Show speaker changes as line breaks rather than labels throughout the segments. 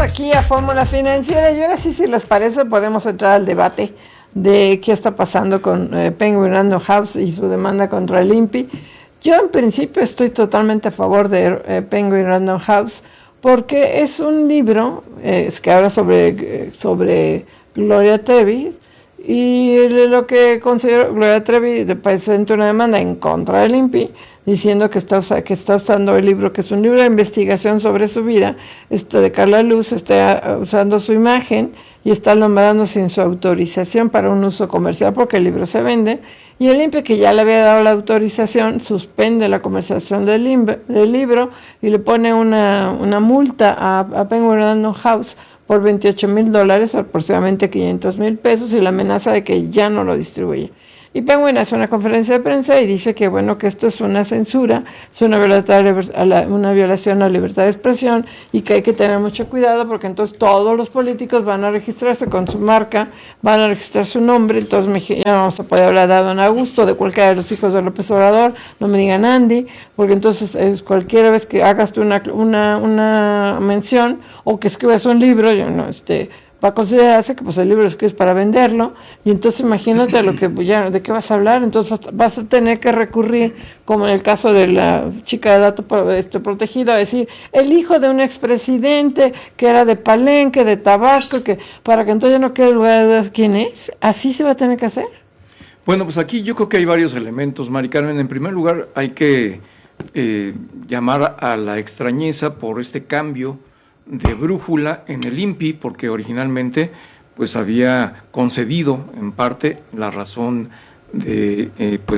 aquí a Fórmula Financiera y ahora sí, si les parece, podemos entrar al debate de qué está pasando con Penguin Random House y su demanda contra el INPI. Yo en principio estoy totalmente a favor de Penguin Random House porque es un libro es que habla sobre Gloria Trevi y lo que considero Gloria Trevi presenta una demanda en contra del INPI diciendo que está usando el libro, que es un libro de investigación sobre su vida, de Carla Luz, está usando su imagen y está nombrando sin su autorización para un uso comercial porque el libro se vende, y el INPI, que ya le había dado la autorización, suspende la comercialización del libro y le pone una multa a Penguin Random House por $28,000, aproximadamente $500,000, y la amenaza de que ya no lo distribuye. Y Penguin hace una conferencia de prensa y dice que bueno, que esto es una censura, es una violación a la libertad de expresión y que hay que tener mucho cuidado porque entonces todos los políticos van a registrarse con su marca, van a registrar su nombre, entonces ya no se puede hablar de Don Augusto, de cualquiera de los hijos de López Obrador, no me digan Andy, porque entonces cualquier vez que hagas tú una mención o que escribas un libro, va a considerarse que pues el libro es para venderlo, y entonces imagínate de qué vas a hablar, entonces vas a tener que recurrir, como en el caso de la chica de dato protegido, a decir, el hijo de un expresidente que era de Palenque, de Tabasco, para que entonces ya no quede lugar de dudas quién es, así se va a tener que hacer.
Bueno, pues aquí yo creo que hay varios elementos, Mari Carmen. En primer lugar, hay que llamar a la extrañeza por este cambio de brújula en el INPI, porque originalmente pues había concedido en parte la razón de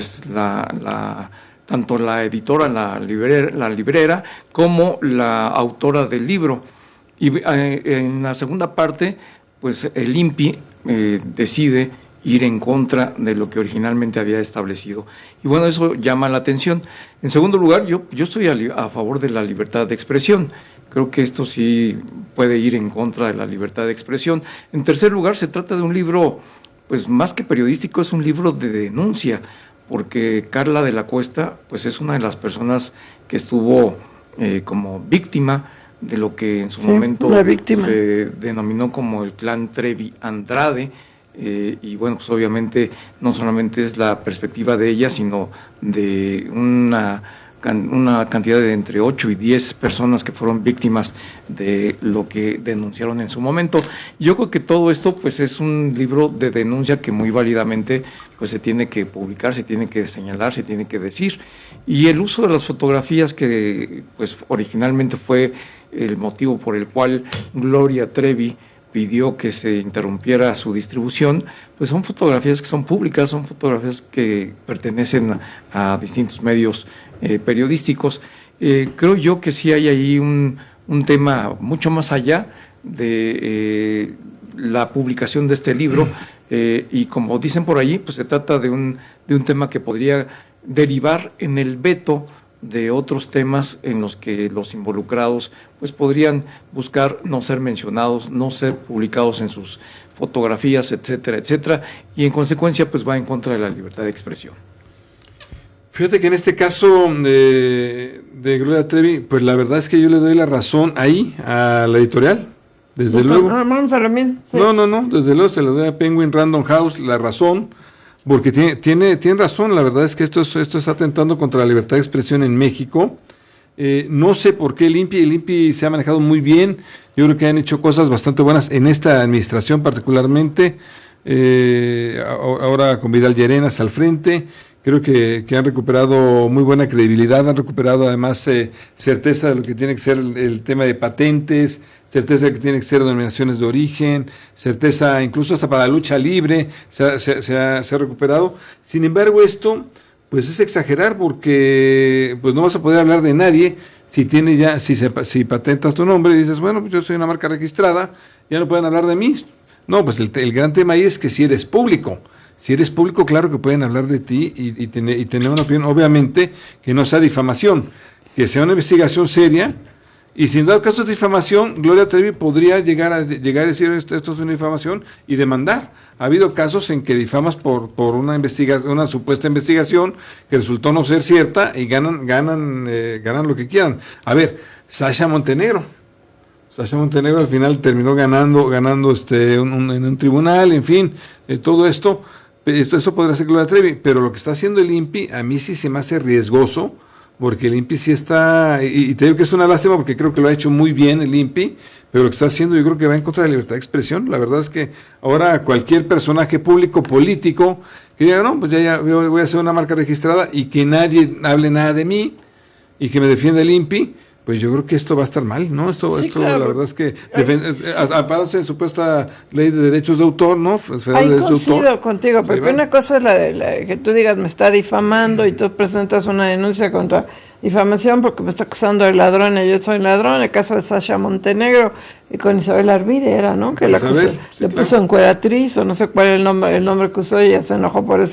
tanto la editora, la librera como la autora del libro, y en la segunda parte pues el INPI decide ir en contra de lo que originalmente había establecido, y bueno, eso llama la atención. En segundo lugar, yo estoy a favor de la libertad de expresión. Creo que esto sí puede ir en contra de la libertad de expresión. En tercer lugar, se trata de un libro, pues más que periodístico, es un libro de denuncia, porque Carla de la Cuesta, pues es una de las personas que estuvo como víctima de lo que en su momento se denominó como el clan Trevi Andrade, y bueno, pues obviamente no solamente es la perspectiva de ella, sino de una cantidad de entre 8 y 10 personas que fueron víctimas de lo que denunciaron en su momento. Yo creo que todo esto pues es un libro de denuncia que muy válidamente pues se tiene que publicar, se tiene que señalar, se tiene que decir. Y el uso de las fotografías, que pues originalmente fue el motivo por el cual Gloria Trevi pidió que se interrumpiera su distribución, pues son fotografías que son públicas, son fotografías que pertenecen a distintos medios periodísticos. Creo yo que sí hay ahí un tema mucho más allá de la publicación de este libro, y como dicen por allí, pues se trata de un tema que podría derivar en el veto de otros temas en los que los involucrados pues podrían buscar no ser mencionados, no ser publicados en sus fotografías, etcétera, etcétera, y en consecuencia pues va en contra de la libertad de expresión.
Fíjate que en este caso de Gloria Trevi, pues la verdad es que yo le doy la razón ahí a la editorial, desde luego.
Vamos a lo mismo. Sí.
No, desde luego se le doy a Penguin Random House la razón, porque tiene razón. La verdad es que esto está atentando contra la libertad de expresión en México. No sé por qué el INPI se ha manejado muy bien. Yo creo que han hecho cosas bastante buenas en esta administración particularmente, ahora con Vidal Llerenas al frente. Creo que han recuperado muy buena credibilidad, han recuperado además certeza de lo que tiene que ser el tema de patentes, certeza de lo que tiene que ser denominaciones de origen, certeza incluso hasta para la lucha libre se ha recuperado. Sin embargo, esto pues es exagerar, porque pues no vas a poder hablar de nadie si patentas tu nombre y dices, bueno, pues yo soy una marca registrada, ya no pueden hablar de mí. No, pues el gran tema ahí es que si eres público. Si eres público, claro que pueden hablar de ti y tener una opinión, obviamente que no sea difamación, que sea una investigación seria, y si en dado caso de difamación, Gloria Trevi podría llegar a decir esto es una difamación y demandar. Ha habido casos en que difamas por una supuesta investigación que resultó no ser cierta y ganan lo que quieran. A ver, Sasha Montenegro Sasha Montenegro al final terminó ganando en un tribunal, en fin, todo esto podría ser Gloria Trevi, pero lo que está haciendo el INPI a mí sí se me hace riesgoso, porque el INPI sí está, y te digo que es una lástima porque creo que lo ha hecho muy bien el INPI, pero lo que está haciendo yo creo que va en contra de la libertad de expresión. La verdad es que ahora cualquier personaje público, político, que diga, no, pues ya voy a hacer una marca registrada y que nadie hable nada de mí y que me defienda el INPI, pues yo creo que esto va a estar mal, ¿no? Esto claro. La verdad es que aparte de supuesta ley de derechos de autor, ¿no?
Ahí coincido contigo, porque una cosa es la que tú digas me está difamando y tú presentas una denuncia contra difamación porque me está acusando de ladrón y yo soy ladrón. El caso de Sasha Montenegro y con Isabel Arvide era, ¿no? Que la acusó, le puso encueratriz o no sé cuál es el nombre que usó y ella se enojó por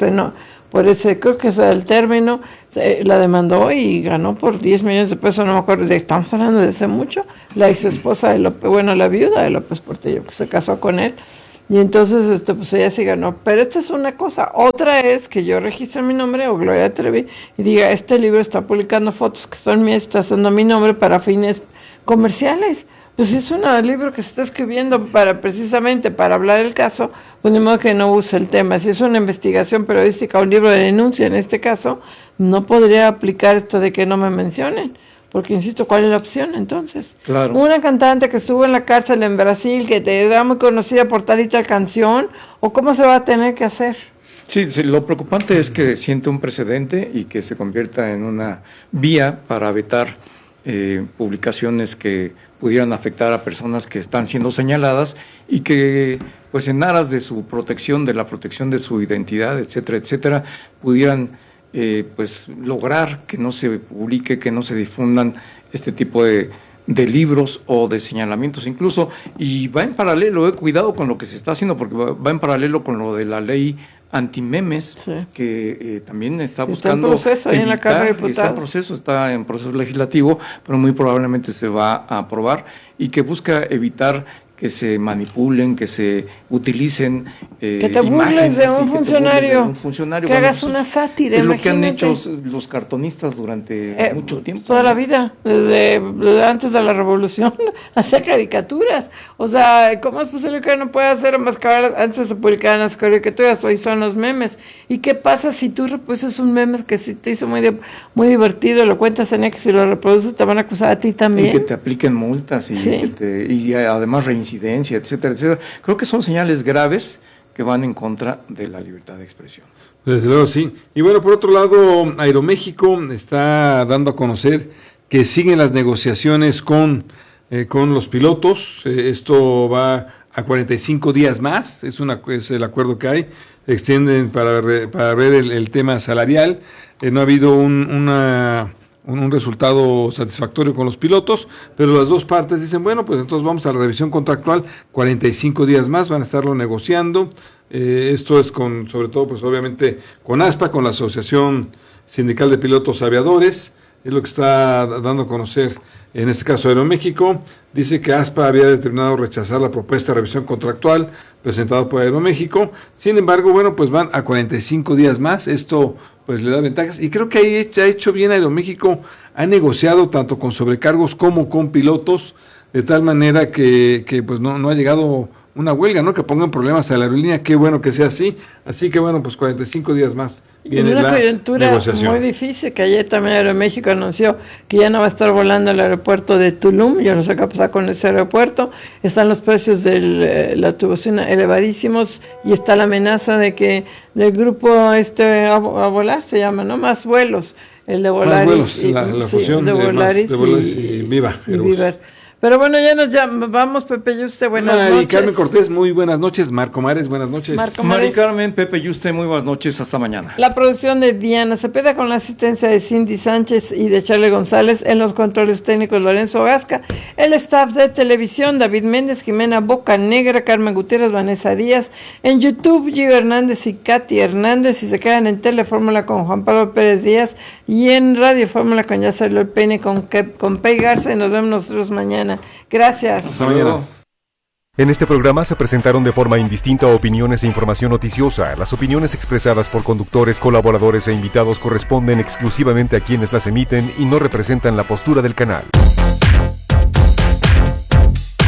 ese, creo que ese es el término, la demandó y ganó por 10 millones de pesos, no me acuerdo, estamos hablando de hace mucho, la ex esposa de López, la viuda de López Portillo, que se casó con él, y entonces pues ella sí ganó. Pero esto es una cosa. Otra es que yo registre mi nombre o Gloria Trevi y diga, este libro está publicando fotos que son mías, está haciendo mi nombre para fines comerciales. Pues es un libro que se está escribiendo precisamente para hablar del caso, pues de modo que no use el tema. Si es una investigación periodística o un libro de denuncia en este caso, no podría aplicar esto de que no me mencionen. Porque, insisto, ¿cuál es la opción entonces?
Claro.
Una cantante que estuvo en la cárcel en Brasil, que te era muy conocida por tal y tal canción, ¿o cómo se va a tener que hacer?
Sí, lo preocupante es que siente un precedente y que se convierta en una vía para vetar publicaciones que pudieran afectar a personas que están siendo señaladas y que, pues en aras de su protección, de la protección de su identidad, etcétera, etcétera, pudieran pues lograr que no se publique, que no se difundan este tipo de libros o de señalamientos incluso, y va en paralelo, cuidado con lo que se está haciendo, porque va en paralelo con lo de la ley antimemes, sí, que también está buscando
está en Cámara de Diputados.
Está en proceso legislativo, pero muy probablemente se va a aprobar, y que busca evitar que se manipulen, que se utilicen
que te burles de un funcionario, que hagas una sátira.
Es lo que han hecho los cartonistas durante mucho tiempo.
Toda la vida, desde antes de la revolución, hacía caricaturas. O sea, ¿cómo es posible que no pueda hacer más que antes se publicaban las caricaturas? Hoy son los memes. ¿Y qué pasa si tú reproduces un meme que si te hizo muy divertido, lo cuentas en X y lo reproduces, te van a acusar a ti también?
Y que te apliquen multas y además reincidencia, etcétera, etcétera. Creo que son señales graves que van en contra de la libertad de expresión.
Desde luego, sí. Y bueno, por otro lado, Aeroméxico está dando a conocer que siguen las negociaciones con los pilotos. Esto va a 45 días más, es el acuerdo que hay. Extienden para ver el tema salarial. No ha habido un resultado satisfactorio con los pilotos, pero las dos partes dicen, bueno, pues entonces vamos a la revisión contractual, 45 días más, van a estarlo negociando. Esto es sobre todo, pues obviamente, con ASPA, con la Asociación Sindical de Pilotos Aviadores, es lo que está dando a conocer, en este caso Aeroméxico. Dice que ASPA había determinado rechazar la propuesta de revisión contractual presentada por Aeroméxico. Sin embargo, bueno, pues van a 45 días más. Esto pues le da ventajas, y creo que ahí ha hecho bien Aeroméxico, ha negociado tanto con sobrecargos como con pilotos, de tal manera que pues no ha llegado una huelga, ¿no? Que pongan problemas a la aerolínea. Qué bueno que sea así. Así que bueno, pues 45 días más viene la
coyuntura
negociación.
Muy difícil, que ayer también Aeroméxico anunció que ya no va a estar volando al aeropuerto de Tulum. Yo no sé qué va a pasar con ese aeropuerto. Están los precios de la tubucina elevadísimos, y está la amenaza de que del grupo a volar se llama, ¿no? Más vuelos. El de Volaris.
La fusión de Volaris y Viva.
Pero bueno, ya nos vamos, Pepe Yuste, buenas noches.
Carmen Cortés, muy buenas noches. Marco Mares, buenas noches.
Mari Carmen, Pepe Yuste, muy buenas noches, hasta mañana.
La producción de Diana Cepeda con la asistencia de Cindy Sánchez y de Charlie González, en los controles técnicos Lorenzo Gasca, el staff de televisión David Méndez, Jimena Bocanegra, Carmen Gutiérrez, Vanessa Díaz, en YouTube Gio Hernández y Katy Hernández, y se quedan en Telefórmula con Juan Pablo Pérez Díaz, y en Radio Fórmula con Yacer el Peine con Pei Garza, y nos vemos nosotros mañana. Gracias.
Hasta mañana.
En este programa se presentaron de forma indistinta opiniones e información noticiosa. Las opiniones expresadas por conductores, colaboradores e invitados corresponden exclusivamente a quienes las emiten y no representan la postura del canal.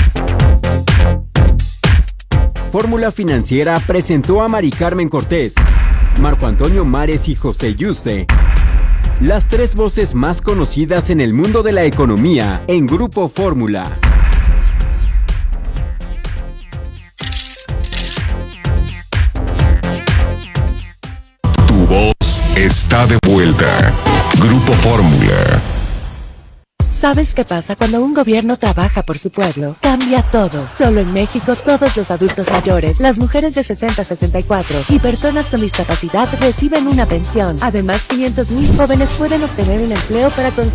Fórmula Financiera presentó a Mari Carmen Cortés, Marco Antonio Mares y José Yuste, las 3 voces más conocidas en el mundo de la economía en Grupo Fórmula.
Tu voz está de vuelta. Grupo Fórmula.
¿Sabes qué pasa cuando un gobierno trabaja por su pueblo? Cambia todo. Solo en México, todos los adultos mayores, las mujeres de 60 a 64 y personas con discapacidad reciben una pensión. Además, 500,000 jóvenes pueden obtener un empleo para